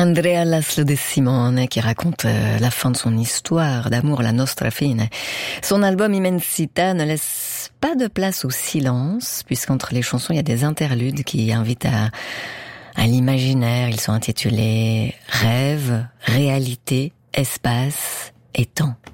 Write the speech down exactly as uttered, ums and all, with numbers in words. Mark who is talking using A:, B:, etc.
A: Andrea Laszlo De Simone qui raconte la fin de son histoire d'amour, la nostra fine. Son album Immensità ne laisse pas de place au silence, puisqu'entre les chansons il y a des interludes qui invitent à, à l'imaginaire. Ils sont intitulés Rêve, Réalité, Espace et Temps.